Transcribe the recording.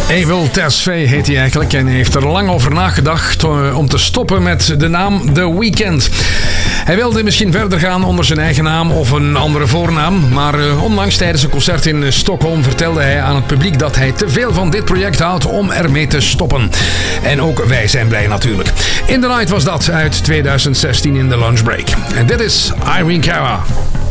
Abel Tesfaye heet hij eigenlijk en heeft er lang over nagedacht om te stoppen met de naam The Weeknd. Hij wilde misschien verder gaan onder zijn eigen naam of een andere voornaam, maar onlangs tijdens een concert in Stockholm vertelde hij aan het publiek dat hij te veel van dit project houdt om ermee te stoppen. En ook wij zijn blij natuurlijk. In the Night was dat uit 2016 in de lunchbreak. En dit is Irene Cara.